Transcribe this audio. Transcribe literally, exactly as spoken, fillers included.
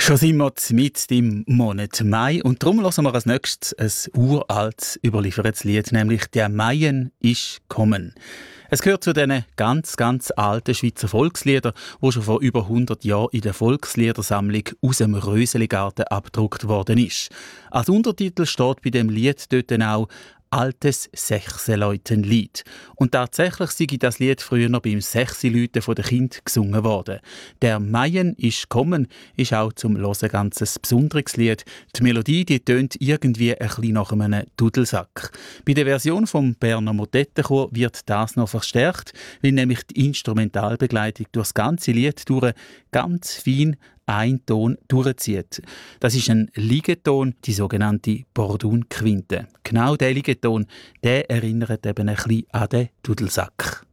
Schon sind wir mit im Monat Mai und darum hören wir als nächstes ein uraltes überliefertes Lied, nämlich «Der Maien ist kommen». Es gehört zu diesen ganz, ganz alten Schweizer Volksliedern, die schon vor über hundert Jahren in der Volksliedersammlung aus dem Röseligarten abgedruckt worden ist. Als Untertitel steht bei dem Lied dort auch «Altes Sechseläuten-Lied». Und tatsächlich sei das Lied früher noch beim Sechseläuten von den Kindern gesungen worden. «Der Maien ist kommen» ist auch zum Hören ganz ein besonderes Lied. Die Melodie die tönt irgendwie ein bisschen nach einem Dudelsack. Bei der Version vom Berner Motettenchor wird das noch verstärkt, weil nämlich die Instrumentalbegleitung durch das ganze Lied durch ganz fein ein Ton durchzieht. Das ist ein Liegeton, die sogenannte Bordun-Quinte. Genau dieser Liegeton, der erinnert eben ein bisschen an den Dudelsack.